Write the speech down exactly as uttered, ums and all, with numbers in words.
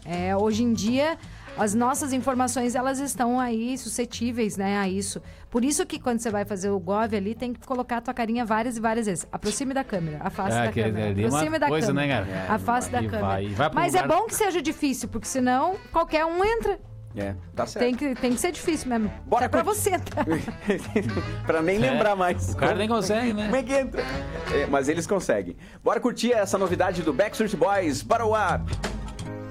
É, hoje em dia, as nossas informações, elas estão aí suscetíveis, né, a isso. Por isso que quando você vai fazer o Gov ali, tem que colocar a tua carinha várias e várias vezes. Aproxime da câmera, afaste É, da que câmera. ali é uma Aproxime da coisa, câmera. né, cara? É, afaste da e câmera. vai- e vai pro Mas é lugar- bom que seja difícil, porque senão qualquer um entra. É, tá certo. Tem que, tem que ser difícil mesmo. Bora é pra com- você, tá? Pra nem lembrar mais. O cara nem consegue, né? Como é que entra? É, mas eles conseguem. Bora curtir essa novidade do Backstreet Boys, Bottle Up.